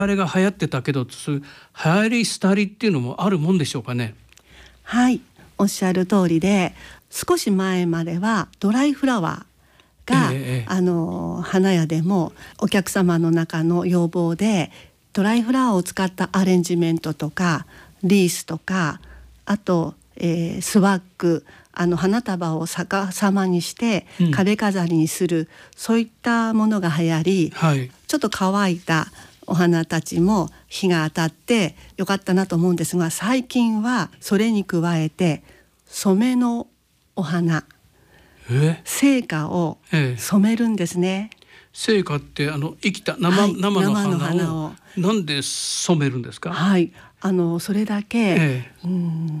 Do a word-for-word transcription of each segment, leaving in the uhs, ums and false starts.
あれが流行ってたけど、そういう流行り廃りっていうのもあるもんでしょうかね。 はい、おっしゃる通りで、少し前まではドライフラワーが、ええ、あの花屋でもお客様の中の要望でドライフラワーを使ったアレンジメントとかリースとか、あと、えー、スワッグ、あの花束を逆さまにして壁飾りにする、うん、そういったものが流行り、はい、ちょっと乾いたお花たちも日が当たってよかったなと思うんですが、最近はそれに加えて染めのお花、生花を染めるんですね。ええ、 生花ってあの生きた 生,、はい、生の花を、花をなんで染めるんですか。 はい、あのそれだけ、ええ、うん、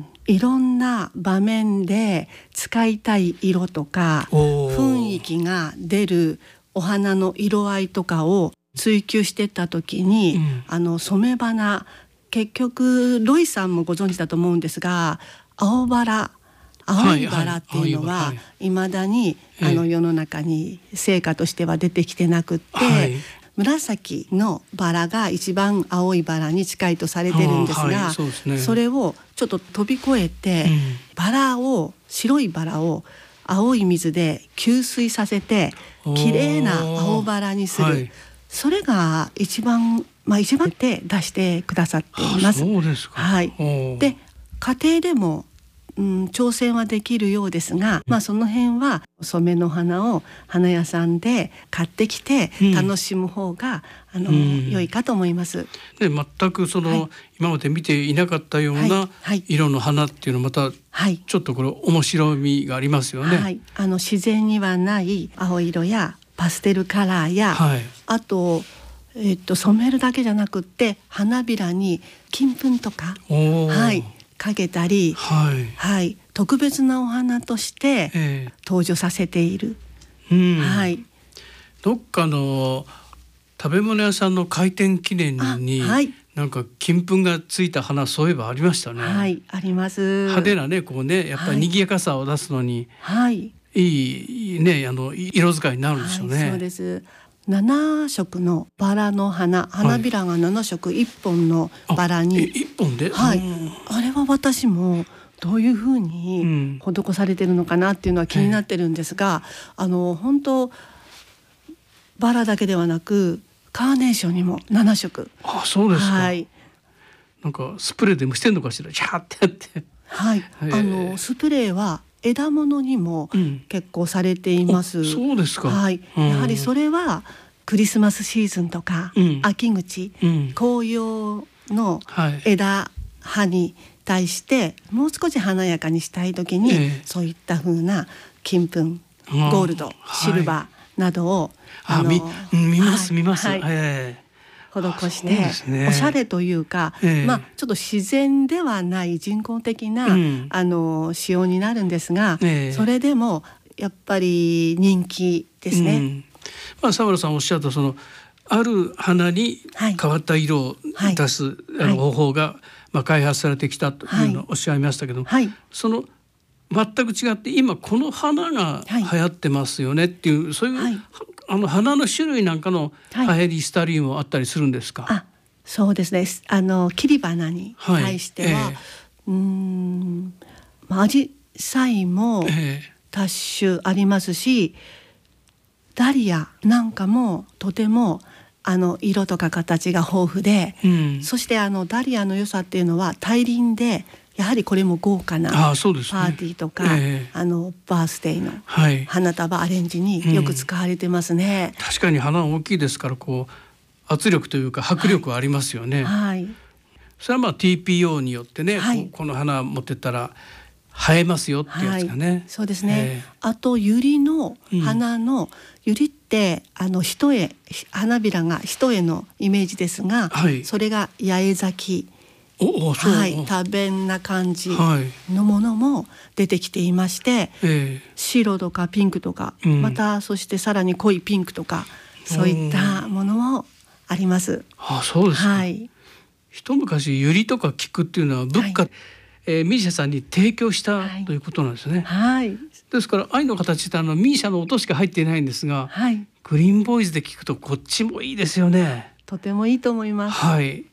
いろんな場面で使いたい色とか雰囲気が出るお花の色合いとかを追求していった時に、うん、あの染め花、結局ロイさんもご存知だと思うんですが、青バラ、青いバラっていうのは未だにあの世の中に成果としては出てきてなくって、はい、紫のバラが一番青いバラに近いとされてるんですが、はい、 そうですね、それをちょっと飛び越えて、うん、バラを白いバラを青い水で吸水させて綺麗な青バラにする、はい、それが一番、まあ、一番手出してくださっています。 そうですか。 はい、で家庭でも、うん、挑戦はできるようですが、まあ、その辺は染めの花を花屋さんで買ってきて楽しむ方が、うん、あの、うん、良いかと思います。 で全くその、はい、今まで見ていなかったような色の花っていうのはまたちょっとこれ面白みがありますよね。 はい、あの自然にはない青色やパステルカラーや、はい、あと、えっと、染めるだけじゃなくって花びらに金粉とか、はい、かけたり、はいはい、特別なお花として登場させている、えーうんはい、 どっかの食べ物屋さんの開店記念に、はい、なんか金粉がついた花、そういえばありましたね。 はい、あります。 派手なね、こうね、やっぱり賑やかさを出すのに、はい、いいね、あの色使いになるんでしょうね。 はい、そうです。なな色のバラの花、花びらがなな色、いっぽんのバラに、 はい、いっぽんで、 はい、あれは私もどういうふうに施されてるのかなっていうのは気になってるんですが、うん、あの本当バラだけではなくカーネーションにもなな色。 あ、そうですか。はい、なんかスプレーでもしてんのかしら、ジャーってやって。 はい、あのスプレーは枝物にも結構されています。 うん、そうですか。 はい、やはりそれはクリスマスシーズンとか、うん、秋口、うん、紅葉の枝葉に対してもう少し華やかにしたい時に、えー、そういった風な金粉、ゴールド、シルバーなどを、 はい、あの見, 見ます見ます、はいはい、 えー施して、ね、おしゃれというか、えーまあ、ちょっと自然ではない人工的な、うん、あの仕様になるんですが、えー、それでもやっぱり人気ですね。うん、 まあ、沢村さんおっしゃったそのある花に変わった色を出す、はい、あの方法が、はい、まあ、開発されてきたというのをおっしゃいましたけど、はい、その全く違って今この花が流行ってますよねっていう、はい、そういう、はい、あの花の種類なんかの流行り廃りもあったりするんですか。 はい、あ、そうですね。あの切り花に対しては、はい、えー、うーん、アジサイも多種ありますし、えー、ダリアなんかもとてもあの色とか形が豊富で、うん、そしてあのダリアの良さっていうのは大輪でやはりこれも豪華なパーティーとか、あ、ね、えー、あのバースデーの花束アレンジによく使われてますね。 うん、確かに花大きいですからこう圧力というか迫力ありますよね。はいはい、それはまあ ティーピーオー によってね、はい、こ, この花持ってったら映えますよってやつがね。はい、 そうですね。えー、あとユリの花の、うん、ユリってあの一重花びらが一重のイメージですが、はい、それが八重咲き、おお、そう、はい、多弁な感じのものも出てきていまして、はい、えー、白とかピンクとか、うん、またそしてさらに濃いピンクとかそういったものもあります。 あ、そうですか。はい、一昔ユリとか菊っていうのは仏花、はい、えー、ミーシャさんに提供した、はい、ということなんですね。はい、ですから愛の形ってあのミーシャの音しか入っていないんですが、はい、グリーンボーイズで聞くとこっちもいいですよね。 とてもいいと思います。 はい。